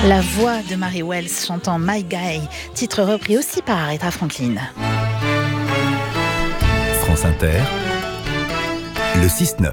La voix de Mary Wells chantant My Guy, titre repris aussi par Aretha Franklin. France Inter, le 6-9.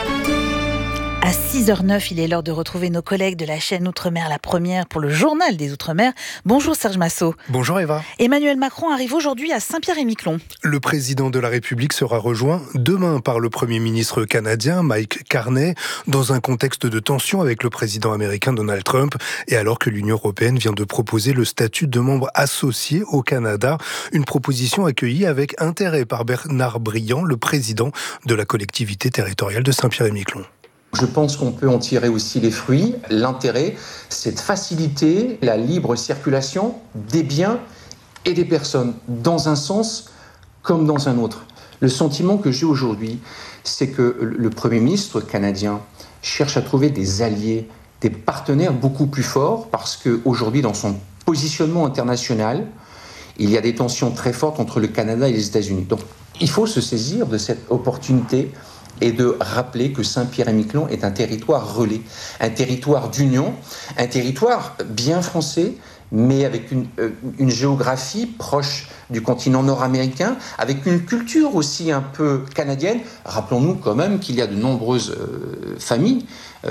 À 6h09, il est l'heure de retrouver nos collègues de la chaîne Outre-mer, la première pour le journal des Outre-mer. Bonjour Serge Massot. Bonjour Eva. Emmanuel Macron arrive aujourd'hui à Saint-Pierre-et-Miquelon. Le président de la République sera rejoint demain par le Premier ministre canadien Mike Carney, dans un contexte de tension avec le président américain Donald Trump, et alors que l'Union européenne vient de proposer le statut de membre associé au Canada, une proposition accueillie avec intérêt par Bernard Briand, le président de la collectivité territoriale de Saint-Pierre-et-Miquelon. Je pense qu'on peut en tirer aussi les fruits. L'intérêt, c'est de faciliter la libre circulation des biens et des personnes, dans un sens comme dans un autre. Le sentiment que j'ai aujourd'hui, c'est que le Premier ministre canadien cherche à trouver des alliés, des partenaires beaucoup plus forts, parce qu'aujourd'hui, dans son positionnement international, il y a des tensions très fortes entre le Canada et les États-Unis. Donc, il faut se saisir de cette opportunité et de rappeler que Saint-Pierre-et-Miquelon est un territoire relais, un territoire d'union, un territoire bien français, mais avec une géographie proche du continent nord-américain, avec une culture aussi un peu canadienne. Rappelons-nous quand même qu'il y a de nombreuses familles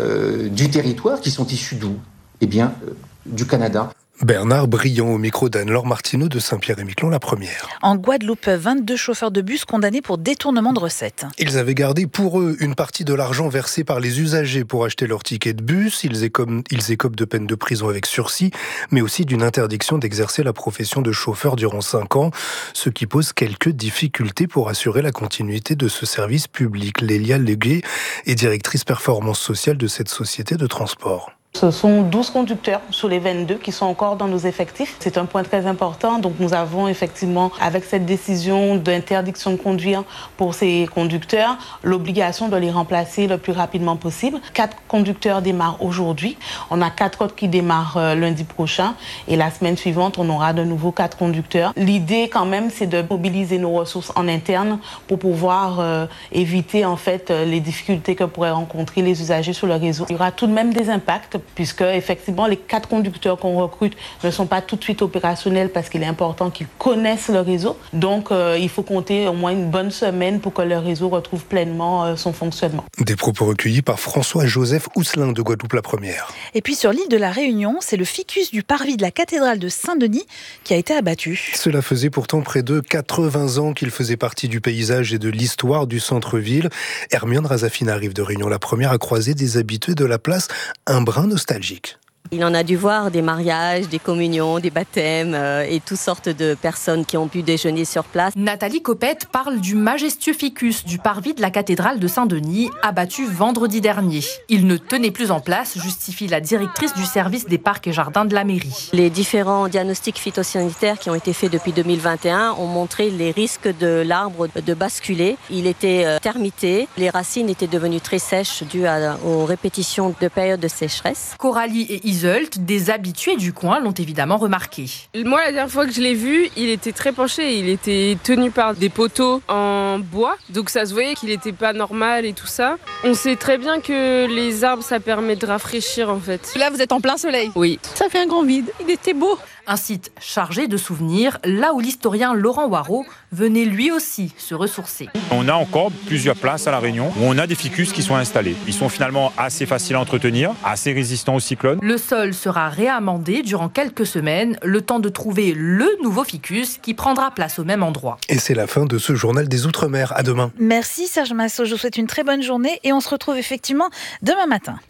du territoire qui sont issues d'où ? Eh bien, du Canada. Bernard Briand au micro d'Anne-Laure Martineau de Saint-Pierre-et-Miquelon, la première. En Guadeloupe, 22 chauffeurs de bus condamnés pour détournement de recettes. Ils avaient gardé pour eux une partie de l'argent versé par les usagers pour acheter leur ticket de bus. Ils écopent de peine de prison avec sursis, mais aussi d'une interdiction d'exercer la profession de chauffeur durant 5 ans, ce qui pose quelques difficultés pour assurer la continuité de ce service public. Lélia Leguet est directrice performance sociale de cette société de transport. Ce sont 12 conducteurs sur les 22 qui sont encore dans nos effectifs. C'est un point très important. Donc nous avons effectivement, avec cette décision d'interdiction de conduire pour ces conducteurs, l'obligation de les remplacer le plus rapidement possible. 4 conducteurs démarrent aujourd'hui. On a 4 autres qui démarrent lundi prochain. Et la semaine suivante, on aura de nouveau 4 conducteurs. L'idée quand même, c'est de mobiliser nos ressources en interne pour pouvoir éviter en fait les difficultés que pourraient rencontrer les usagers sur le réseau. Il y aura tout de même des impacts, puisque effectivement les 4 conducteurs qu'on recrute ne sont pas tout de suite opérationnels parce qu'il est important qu'ils connaissent le réseau. Donc il faut compter au moins une bonne semaine pour que le réseau retrouve pleinement son fonctionnement. Des propos recueillis par François-Joseph Housselin de Guadeloupe la première. Et puis sur l'île de la Réunion, c'est le ficus du parvis de la cathédrale de Saint-Denis qui a été abattu. Cela faisait pourtant près de 80 ans qu'il faisait partie du paysage et de l'histoire du centre-ville. Hermione Razafina arrive de Réunion la première à croiser des habitués de la place un brin nostalgique. Il en a dû voir des mariages, des communions, des baptêmes et toutes sortes de personnes qui ont pu déjeuner sur place. Nathalie Copette parle du majestueux ficus du parvis de la cathédrale de Saint-Denis, abattu vendredi dernier. Il ne tenait plus en place, justifie la directrice du service des parcs et jardins de la mairie. Les différents diagnostics phytosanitaires qui ont été faits depuis 2021 ont montré les risques de l'arbre de basculer. Il était termité, les racines étaient devenues très sèches dues aux répétitions de périodes de sécheresse. Coralie et Iseult, des habitués du coin, l'ont évidemment remarqué. Moi, la dernière fois que je l'ai vu, il était très penché. Il était tenu par des poteaux en bois. Donc ça se voyait qu'il n'était pas normal et tout ça. On sait très bien que les arbres, ça permet de rafraîchir en fait. Là, vous êtes en plein soleil. Oui. Ça fait un grand vide. Il était beau. Un site chargé de souvenirs, là où l'historien Laurent Waro venait lui aussi se ressourcer. On a encore plusieurs places à La Réunion où on a des ficus qui sont installés. Ils sont finalement assez faciles à entretenir, assez résistants aux cyclones. Le sol sera réamendé durant quelques semaines, le temps de trouver le nouveau ficus qui prendra place au même endroit. Et c'est la fin de ce journal des Outre-mer. À demain. Merci Serge Massot, je vous souhaite une très bonne journée et on se retrouve effectivement demain matin.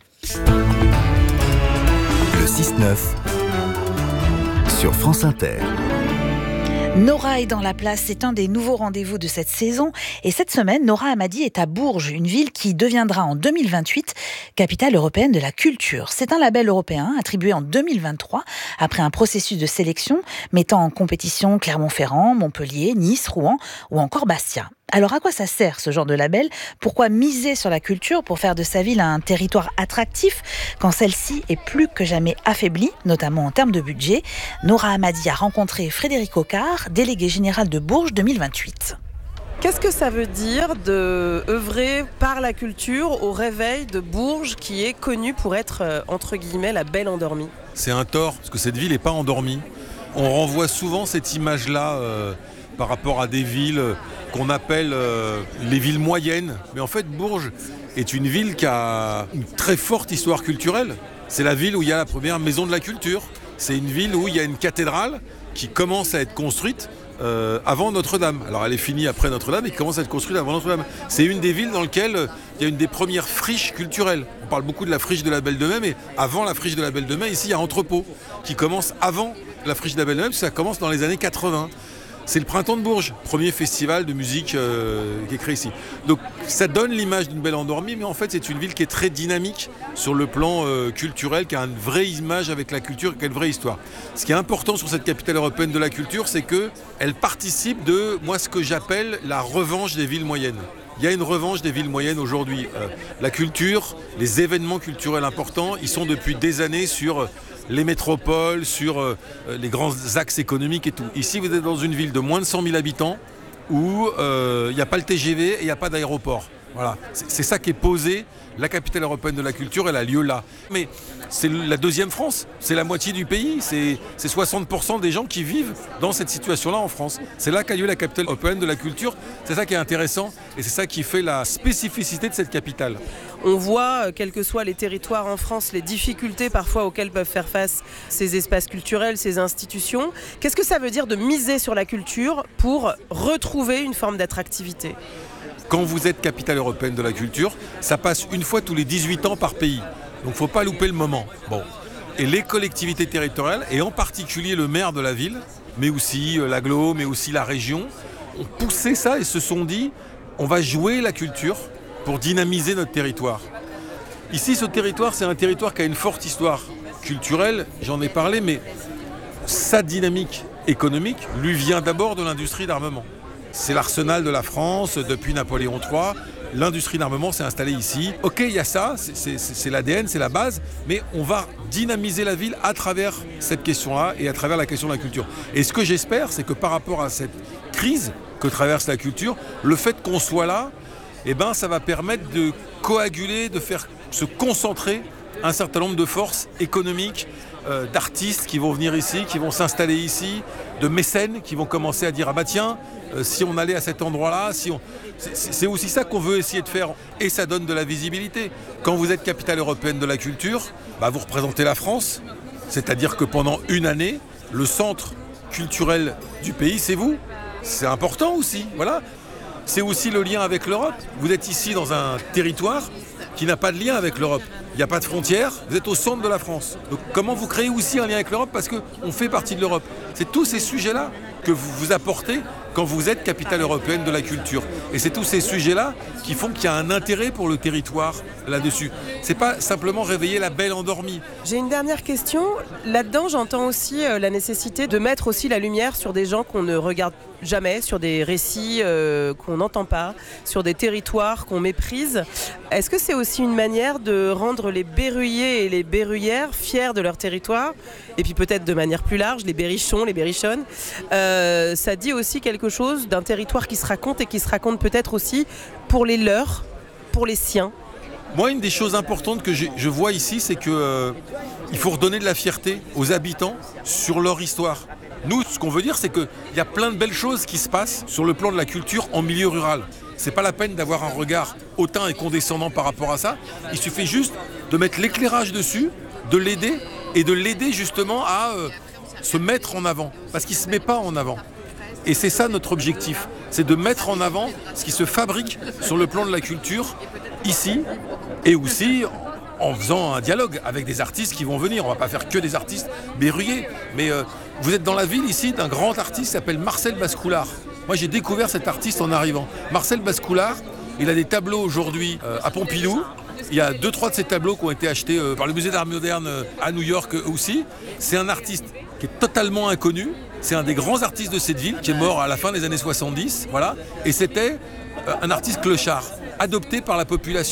Le 6-9 sur France Inter. Nora est dans la place, c'est un des nouveaux rendez-vous de cette saison. Et cette semaine, Nora Hamadi est à Bourges, une ville qui deviendra en 2028 capitale européenne de la culture. C'est un label européen attribué en 2023 après un processus de sélection mettant en compétition Clermont-Ferrand, Montpellier, Nice, Rouen ou encore Bastia. Alors à quoi ça sert ce genre de label ? Pourquoi miser sur la culture pour faire de sa ville un territoire attractif quand celle-ci est plus que jamais affaiblie, notamment en termes de budget ? Nora Hamadi a rencontré Frédéric Ocard, délégué général de Bourges 2028. Qu'est-ce que ça veut dire d'œuvrer par la culture au réveil de Bourges, qui est connue pour être, entre guillemets, la belle endormie ? C'est un tort, parce que cette ville n'est pas endormie. On renvoie souvent cette image-là par rapport à des villes qu'on appelle les villes moyennes. Mais en fait, Bourges est une ville qui a une très forte histoire culturelle. C'est la ville où il y a la première maison de la culture. C'est une ville où il y a une cathédrale qui commence à être construite avant Notre-Dame. Alors elle est finie après Notre-Dame et commence à être construite avant Notre-Dame. C'est une des villes dans lesquelles il y a une des premières friches culturelles. On parle beaucoup de la friche de la Belle de Mai, mais avant la friche de la Belle de Mai, ici il y a Entrepôt qui commence avant la friche de la Belle de Mai, parce que ça commence dans les années 80. C'est le Printemps de Bourges, premier festival de musique qui est créé ici. Donc ça donne l'image d'une belle endormie, mais en fait c'est une ville qui est très dynamique sur le plan culturel, qui a une vraie image avec la culture, qui a une vraie histoire. Ce qui est important sur cette capitale européenne de la culture, c'est qu'elle participe de, moi, ce que j'appelle la revanche des villes moyennes. Il y a une revanche des villes moyennes aujourd'hui. La culture, les événements culturels importants, ils sont depuis des années sur les métropoles, sur les grands axes économiques et tout. Ici, vous êtes dans une ville de moins de 100 000 habitants où il n'y a pas le TGV et il n'y a pas d'aéroport. Voilà. C'est ça qui est posé. La capitale européenne de la culture, elle a lieu là. Mais c'est la deuxième France. C'est la moitié du pays. C'est 60% des gens qui vivent dans cette situation-là en France. C'est là qu'a lieu la capitale européenne de la culture. C'est ça qui est intéressant et c'est ça qui fait la spécificité de cette capitale. On voit, quels que soient les territoires en France, les difficultés parfois auxquelles peuvent faire face ces espaces culturels, ces institutions. Qu'est-ce que ça veut dire de miser sur la culture pour retrouver une forme d'attractivité ? Quand vous êtes capitale européenne de la culture, ça passe une fois tous les 18 ans par pays. Donc il ne faut pas louper le moment. Bon. Et les collectivités territoriales, et en particulier le maire de la ville, mais aussi l'agglo, mais aussi la région, ont poussé ça et se sont dit, on va jouer la culture pour dynamiser notre territoire. Ici, ce territoire, c'est un territoire qui a une forte histoire culturelle, j'en ai parlé, mais sa dynamique économique lui vient d'abord de l'industrie d'armement. C'est l'arsenal de la France depuis Napoléon III. L'industrie d'armement s'est installée ici. Ok, il y a ça, c'est l'ADN, c'est la base, mais on va dynamiser la ville à travers cette question-là et à travers la question de la culture. Et ce que j'espère, c'est que par rapport à cette crise que traverse la culture, le fait qu'on soit là, eh ben, ça va permettre de coaguler, de faire se concentrer un certain nombre de forces économiques, d'artistes qui vont venir ici, qui vont s'installer ici, de mécènes qui vont commencer à dire « Ah bah tiens, si on allait à cet endroit-là, c'est aussi ça qu'on veut essayer de faire. » Et ça donne de la visibilité. Quand vous êtes capitale européenne de la culture, bah vous représentez la France. C'est-à-dire que pendant une année, le centre culturel du pays, c'est vous. C'est important aussi, voilà. C'est aussi le lien avec l'Europe. Vous êtes ici dans un territoire qui n'a pas de lien avec l'Europe. Il n'y a pas de frontières, vous êtes au centre de la France. Donc comment vous créez aussi un lien avec l'Europe ? Parce qu'on fait partie de l'Europe. C'est tous ces sujets-là que vous vous apportez quand vous êtes capitale européenne de la culture. Et c'est tous ces sujets-là qui font qu'il y a un intérêt pour le territoire là-dessus. C'est pas simplement réveiller la belle endormie. J'ai une dernière question. Là-dedans, j'entends aussi la nécessité de mettre aussi la lumière sur des gens qu'on ne regarde jamais, sur des récits qu'on n'entend pas, sur des territoires qu'on méprise. Est-ce que c'est aussi une manière de rendre les berruyers et les berruyères fiers de leur territoire ? Et puis peut-être de manière plus large, les berrichons, les berrichonnes. Ça dit aussi quelque chose d'un territoire qui se raconte et qui se raconte peut-être aussi pour les leurs, pour les siens. Moi, une des choses importantes que je vois ici, c'est qu'il faut redonner de la fierté aux habitants sur leur histoire. Nous, ce qu'on veut dire, c'est qu'il y a plein de belles choses qui se passent sur le plan de la culture en milieu rural. C'est pas la peine d'avoir un regard hautain et condescendant par rapport à ça. Il suffit juste de mettre l'éclairage dessus, de l'aider et de l'aider justement à se mettre en avant. Parce qu'il ne se met pas en avant. Et c'est ça notre objectif. C'est de mettre en avant ce qui se fabrique sur le plan de la culture ici et aussi en faisant un dialogue avec des artistes qui vont venir. On ne va pas faire que des artistes berruyers. Mais vous êtes dans la ville ici d'un grand artiste qui s'appelle Marcel Bascoulard. Moi, j'ai découvert cet artiste en arrivant. Marcel Bascoulard, il a des tableaux aujourd'hui à Pompidou. Il y a 2-3 de ces tableaux qui ont été achetés par le musée d'art moderne à New York aussi. C'est un artiste qui est totalement inconnu. C'est un des grands artistes de cette ville qui est mort à la fin des années 70. Voilà. Et c'était un artiste clochard, adopté par la population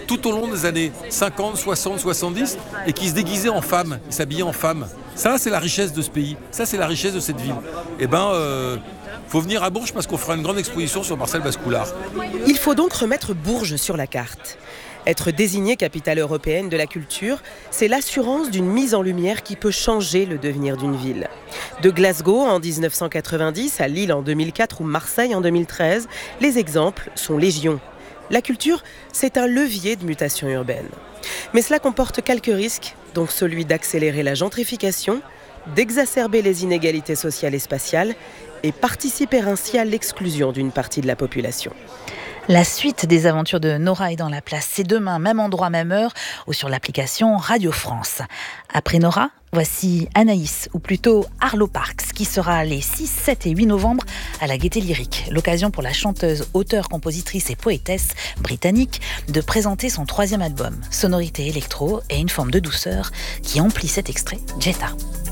tout au long des années 50, 60, 70 et qui se déguisaient en femmes, ils s'habillaient en femmes. Ça, c'est la richesse de ce pays. Ça, c'est la richesse de cette ville. Faut venir à Bourges parce qu'on fera une grande exposition sur Marcel Bascoulard. Il faut donc remettre Bourges sur la carte. Être désignée capitale européenne de la culture, c'est l'assurance d'une mise en lumière qui peut changer le devenir d'une ville. De Glasgow en 1990 à Lille en 2004 ou Marseille en 2013, les exemples sont légion. La culture, c'est un levier de mutation urbaine. Mais cela comporte quelques risques, dont celui d'accélérer la gentrification, d'exacerber les inégalités sociales et spatiales et participer ainsi à l'exclusion d'une partie de la population. La suite des aventures de Nora est dans la place. C'est demain, même endroit, même heure, ou sur l'application Radio France. Après Nora, voici Anaïs, ou plutôt Arlo Parks, qui sera les 6, 7 et 8 novembre à la Gaîté Lyrique. L'occasion pour la chanteuse, auteure, compositrice et poétesse britannique de présenter son 3e album. Sonorité électro et une forme de douceur qui emplit cet extrait, Jetta.